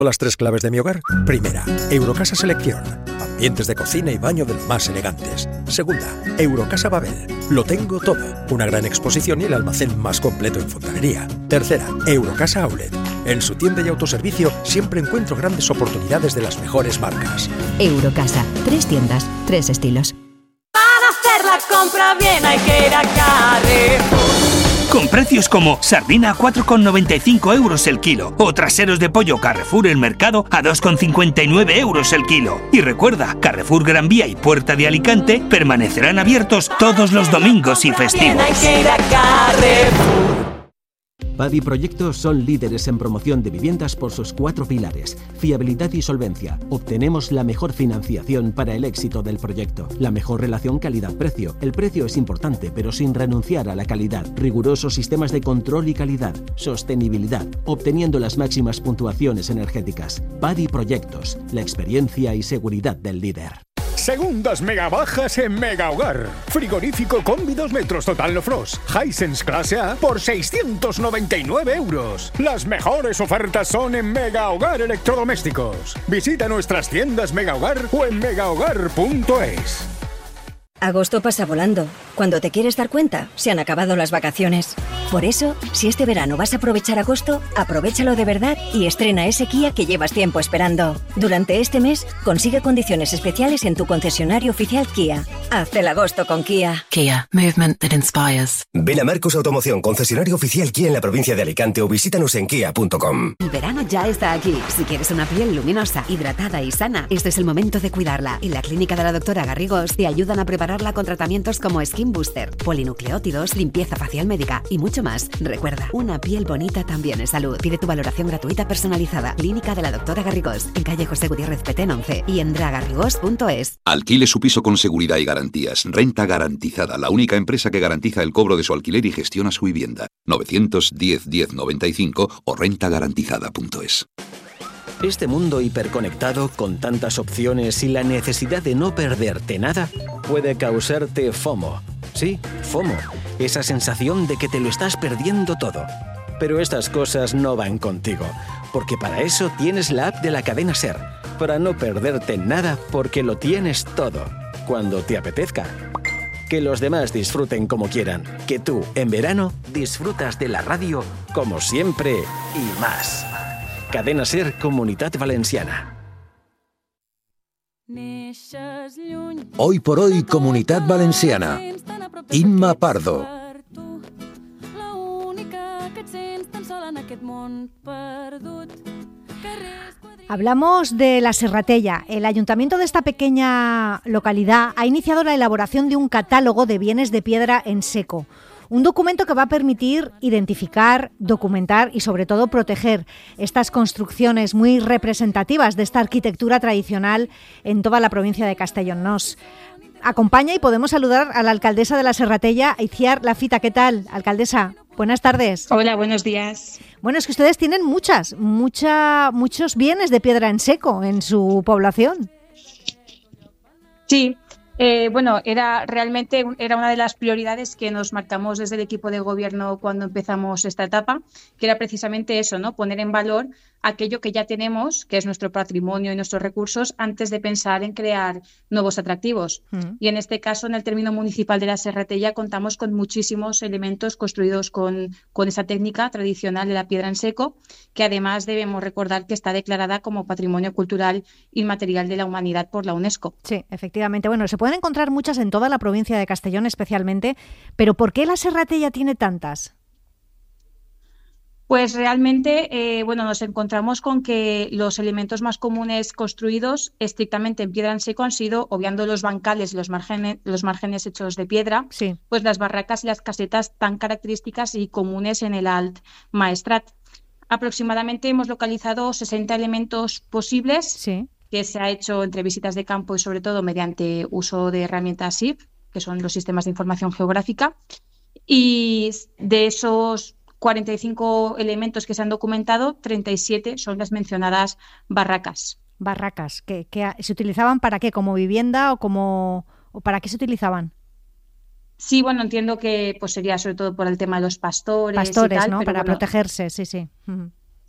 Las 3 claves de mi hogar. Primera, Eurocasa Selección. Ambientes de cocina y baño de los más elegantes. Segunda, Eurocasa Babel. Lo tengo todo. Una gran exposición y el almacén más completo en fontanería. Tercera, Eurocasa Outlet. En su tienda y autoservicio siempre encuentro grandes oportunidades de las mejores marcas. Eurocasa. 3 tiendas, 3 estilos. Para hacer la compra bien hay que ir a Carrefour. Con precios como sardina a 4,95 euros el kilo o traseros de pollo Carrefour El Mercado a 2,59 euros el kilo. Y recuerda, Carrefour Gran Vía y Puerta de Alicante permanecerán abiertos todos los domingos y festivos. Padi Proyectos son líderes en promoción de viviendas por sus 4 pilares: fiabilidad y solvencia. Obtenemos la mejor financiación para el éxito del proyecto. La mejor relación calidad-precio. El precio es importante, pero sin renunciar a la calidad. Rigurosos sistemas de control y calidad. Sostenibilidad, obteniendo las máximas puntuaciones energéticas. Padi Proyectos, la experiencia y seguridad del líder. Segundas mega bajas en Mega Hogar. Frigorífico Combi 2 metros Total No Frost Hisense clase A por 699 euros. Las mejores ofertas son en Mega Hogar Electrodomésticos. Visita nuestras tiendas Mega Hogar o en megahogar.es. Agosto pasa volando. Cuando te quieres dar cuenta, se han acabado las vacaciones. Por eso, si este verano vas a aprovechar agosto, aprovéchalo de verdad y estrena ese Kia que llevas tiempo esperando. Durante este mes, consigue condiciones especiales en tu concesionario oficial Kia. Haz el agosto con Kia. Kia, movement that inspires. Ven a Marcos Automoción, concesionario oficial Kia en la provincia de Alicante o visítanos en kia.com. El verano ya está aquí. Si quieres una piel luminosa, hidratada y sana, este es el momento de cuidarla. En la clínica de la doctora Garrigós te ayudan a prepararla con tratamientos como Skin Booster, polinucleótidos, limpieza facial médica y mucho más. Recuerda, una piel bonita también es salud. Pide tu valoración gratuita personalizada. Clínica de la doctora Garrigós, en calle José Gutiérrez Petén 11 y en dragarrigós.es. Alquile su piso con seguridad y garantías. Renta Garantizada, la única empresa que garantiza el cobro de su alquiler y gestiona su vivienda. 910 1095 o rentagarantizada.es. Este mundo hiperconectado, con tantas opciones y la necesidad de no perderte nada, puede causarte FOMO. Sí, FOMO, esa sensación de que te lo estás perdiendo todo. Pero estas cosas no van contigo, porque para eso tienes la app de la cadena SER, para no perderte nada porque lo tienes todo, cuando te apetezca. Que los demás disfruten como quieran, que tú, en verano, disfrutas de la radio como siempre y más. Cadena SER Comunitat Valenciana. Hoy por hoy, Comunitat Valenciana. Imma Pardo. Hablamos de la Serratella. El ayuntamiento de esta pequeña localidad ha iniciado la elaboración de un catálogo de bienes de piedra en seco. Un documento que va a permitir identificar, documentar y sobre todo proteger estas construcciones muy representativas de esta arquitectura tradicional en toda la provincia de Castellón. Nos acompaña y podemos saludar a la alcaldesa de la Serratella, Itziar Lafita. ¿Qué tal, alcaldesa? Buenas tardes. Hola, buenos días. Bueno, es que ustedes tienen muchos bienes de piedra en seco en su población. Sí. Era una de las prioridades que nos marcamos desde el equipo de gobierno cuando empezamos esta etapa, que era precisamente eso, ¿no? Poner en valor aquello que ya tenemos, que es nuestro patrimonio y nuestros recursos, antes de pensar en crear nuevos atractivos. Y en este caso, en el término municipal de la Serratella, contamos con muchísimos elementos construidos con esa técnica tradicional de la piedra en seco, que además debemos recordar que está declarada como Patrimonio Cultural Inmaterial de la Humanidad por la UNESCO. Sí, efectivamente. Bueno, se pueden encontrar muchas en toda la provincia de Castellón especialmente, pero ¿por qué la Serratella tiene tantas? Pues realmente, nos encontramos con que los elementos más comunes construidos estrictamente en piedra en seco han sido, obviando los bancales y los márgenes hechos de piedra, sí, pues las barracas y las casetas tan características y comunes en el Alt Maestrat. Aproximadamente hemos localizado 60 elementos posibles, sí, que se ha hecho entre visitas de campo y sobre todo mediante uso de herramientas SIF, que son los sistemas de información geográfica, y de esos 45 elementos que se han documentado, 37 son las mencionadas barracas. Barracas, ¿que se utilizaban para qué? ¿Como vivienda o para qué se utilizaban? Sí, entiendo que pues sería sobre todo por el tema de los pastores y tal, ¿no? pero Para protegerse, sí.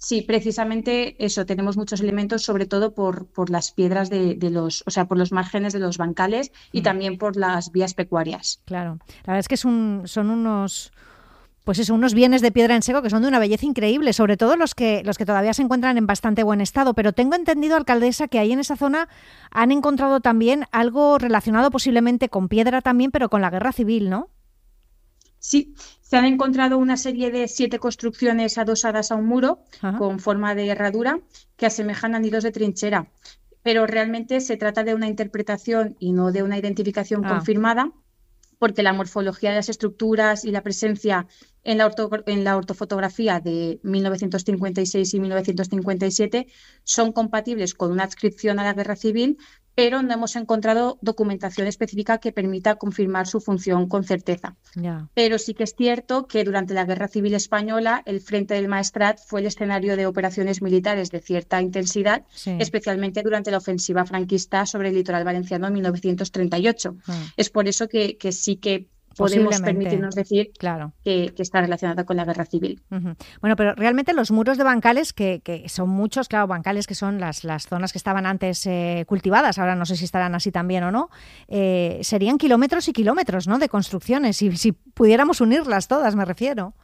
Sí, precisamente eso, tenemos muchos elementos, sobre todo por las piedras o sea, por los márgenes de los bancales y también por las vías pecuarias. Claro, la verdad es que son unos... Pues eso, unos bienes de piedra en seco que son de una belleza increíble, sobre todo los que todavía se encuentran en bastante buen estado. Pero tengo entendido, alcaldesa, que ahí en esa zona han encontrado también algo relacionado posiblemente con piedra también, pero con la guerra civil, ¿no? Sí, se han encontrado una serie de 7 construcciones adosadas a un muro con forma de herradura que asemejan a nidos de trinchera, pero realmente se trata de una interpretación y no de una identificación confirmada, porque la morfología de las estructuras y la presencia en la ortofotografía de 1956 y 1957 son compatibles con una adscripción a la guerra civil, pero no hemos encontrado documentación específica que permita confirmar su función con certeza. Yeah. Pero sí que es cierto que durante la Guerra Civil Española el Frente del Maestrat fue el escenario de operaciones militares de cierta intensidad, especialmente durante la ofensiva franquista sobre el litoral valenciano en 1938. Es por eso que sí que podemos permitirnos decir que está relacionada con la guerra civil. Bueno, pero realmente los muros de bancales, que son muchos, claro, bancales que son las zonas que estaban antes cultivadas, ahora no sé si estarán así también o no, serían kilómetros y kilómetros, ¿no?, de construcciones, si pudiéramos unirlas todas, me refiero.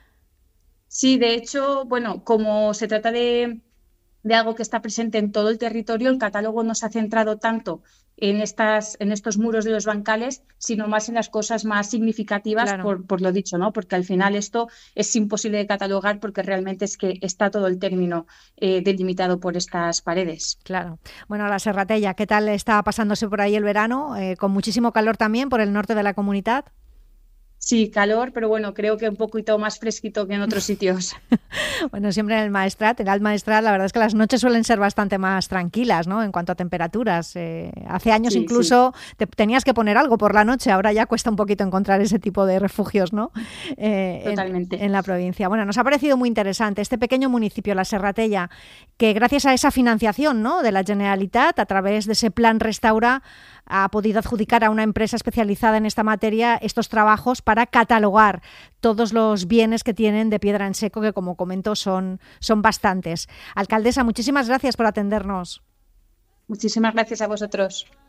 Sí, de hecho, bueno, como se trata de algo que está presente en todo el territorio, el catálogo no se ha centrado tanto en estos muros de los bancales, sino más en las cosas más significativas, por lo dicho, ¿no? Porque al final esto es imposible de catalogar porque realmente es que está todo el término delimitado por estas paredes. Claro. Bueno, la Serratella, ¿qué tal está pasándose por ahí el verano? Con muchísimo calor también por el norte de la comunidad. Sí, calor, pero bueno, creo que un poquito más fresquito que en otros sitios. Bueno, siempre en el Alt Maestrat, la verdad es que las noches suelen ser bastante más tranquilas, ¿no?, en cuanto a temperaturas. Hace años incluso te tenías que poner algo por la noche, ahora ya cuesta un poquito encontrar ese tipo de refugios, ¿no? Totalmente. En la provincia. Bueno, nos ha parecido muy interesante este pequeño municipio, la Serratella, que gracias a esa financiación, ¿no?, de la Generalitat, a través de ese plan Restaura, ha podido adjudicar a una empresa especializada en esta materia estos trabajos para catalogar todos los bienes que tienen de piedra en seco, que como comento son bastantes. Alcaldesa, muchísimas gracias por atendernos. Muchísimas gracias a vosotros.